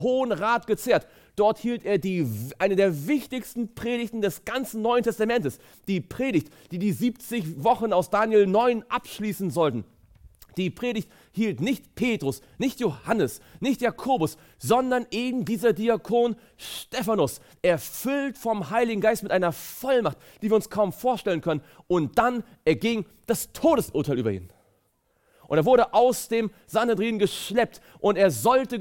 Hohen Rat gezehrt. Dort hielt er eine der wichtigsten Predigten des ganzen Neuen Testamentes. Die Predigt, die die 70 Wochen aus Daniel 9 abschließen sollten. Die Predigt hielt nicht Petrus, nicht Johannes, nicht Jakobus, sondern eben dieser Diakon Stephanus, erfüllt vom Heiligen Geist mit einer Vollmacht, die wir uns kaum vorstellen können. Und dann erging das Todesurteil über ihn. Und er wurde aus dem Sanhedrin geschleppt und er sollte